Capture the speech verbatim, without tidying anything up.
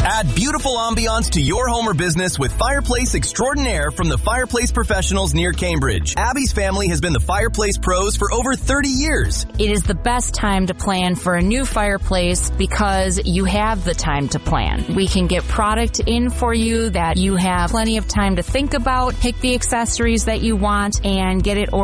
Add beautiful ambiance to your home or business with Fireplace Extraordinaire from the Fireplace Professionals near Cambridge. Abby's family has been the Fireplace Pros for over thirty years. It is the best time to plan for a new fireplace because you have the time to plan. We can get product in for you that you have plenty of time to think about, pick the accessories that you want, and get it ordered